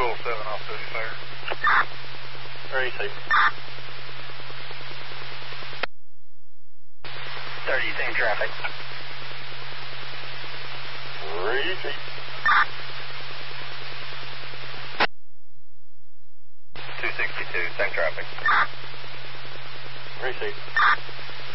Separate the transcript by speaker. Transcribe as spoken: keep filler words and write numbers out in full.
Speaker 1: oh seven off thirty fire.
Speaker 2: Ready, safe.
Speaker 3: thirty, same traffic.
Speaker 2: Ready, safe.
Speaker 3: two sixty-two, same traffic.
Speaker 2: Ready, safe.